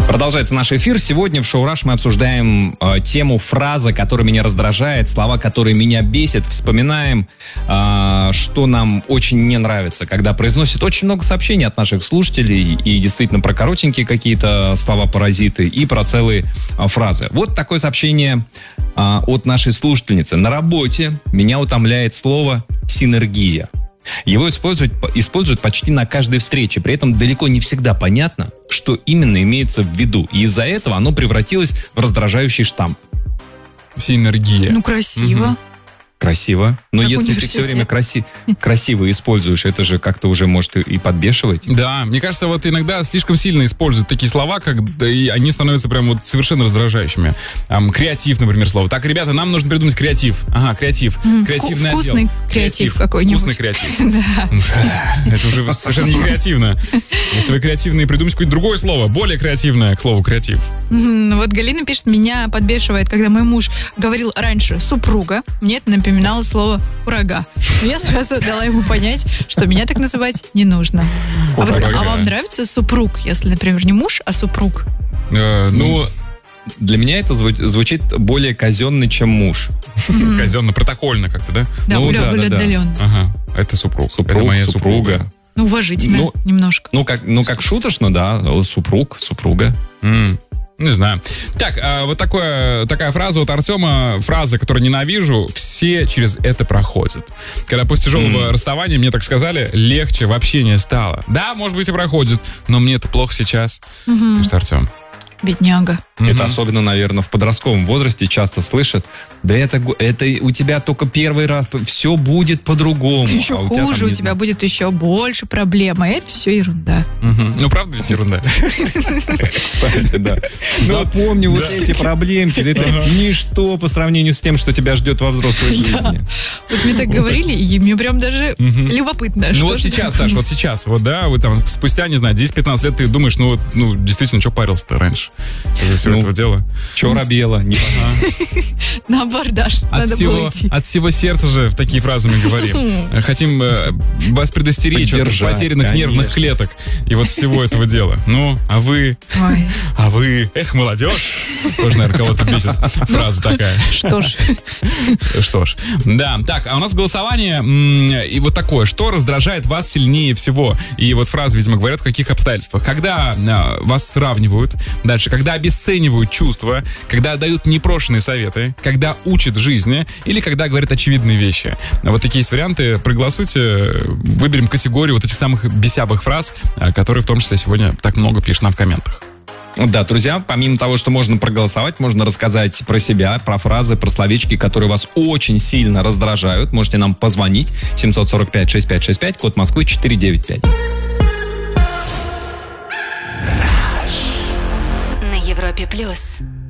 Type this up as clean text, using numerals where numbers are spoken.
Продолжается наш эфир. Сегодня в шоу «Раш» мы обсуждаем тему фраза, которая меня раздражает, слова, которые меня бесят. Вспоминаем, что нам очень не нравится, когда произносят очень много сообщений от наших слушателей, и действительно про коротенькие какие-то слова-паразиты, и про целые фразы. Вот такое сообщение от нашей слушательницы. На работе меня утомляет слово «синергия». Его используют почти на каждой встрече. При этом далеко не всегда понятно, что именно имеется в виду. И из-за этого оно превратилось в раздражающий штамп. Синергия. Ну, красиво. Красиво. Но Как если ты все время красиво используешь, это же как-то уже может и подбешивать. Да, мне кажется, вот иногда слишком сильно используют такие слова, и они становятся прям вот совершенно раздражающими. Креатив, например, слово. Так, ребята, нам нужно придумать креатив. Ага, креатив. Креативный отдел. Вкусный креатив какой-нибудь. Вкусный креатив. Это уже совершенно не креативно. Если вы креативные, придумайте какое-то другое слово, более креативное, к слову, креатив. Вот Галина пишет, меня подбешивает, когда мой муж говорил раньше «супруга». Мне это напоминало слово «курага». Но я сразу дала ему понять, что меня так называть не нужно. А вам нравится супруг, если, например, не муж, а супруг? Ну, для меня это звучит более казенно, чем муж. Казенно, протокольно как-то, да? Да, более отдаленно. Ага, это супруг. Это моя супруга. Ну, уважительно немножко. Ну, как шуточно, да, супруг, супруга. Не знаю. Так, вот такая фраза от Артема, фраза, которую ненавижу, все через это проходят. Когда после тяжелого расставания мне так сказали, легче в общении стало. Да, может быть и проходит, но мне это плохо сейчас. Пишет Артем. Бедняга. Это особенно, наверное, в подростковом возрасте часто слышат. Да это у тебя только первый раз, все будет по-другому. Еще хуже, у тебя будет еще больше проблем, а это все ерунда. Ну, правда ведь ерунда? Кстати, да. Запомни вот эти проблемки, это ничто по сравнению с тем, что тебя ждет во взрослой жизни. Вот мне так говорили, и мне прям даже любопытно. Ну вот сейчас, Саш, вот сейчас, вот да, вы там спустя, не знаю, 10-15 лет ты думаешь, ну действительно, что парился-то раньше из-за всего этого дела? Че робело? На абордаж надо было идти. От всего сердца же в такие фразы мы говорим. Хотим вас предостеречь от потерянных нервных клеток и вот всего этого дела. Ну, а вы, эх, молодежь. Тоже, наверное, кого-то бесит фраза такая. Что ж. Да, так, а у нас голосование и вот такое. Что раздражает вас сильнее всего? И вот фразы, видимо, говорят, в каких обстоятельствах. Когда вас сравнивают, дальше, когда обесценивают чувства, когда дают непрошенные советы, когда учат жизни или когда говорят очевидные вещи. Вот такие есть варианты. Проголосуйте, выберем категорию вот этих самых бесябых фраз, которые в том числе сегодня так много пишут нам в комментах. Да, друзья, помимо того, что можно проголосовать, можно рассказать про себя, про фразы, про словечки, которые вас очень сильно раздражают. Можете нам позвонить. 745-6565, код Москвы 495. На Европе+.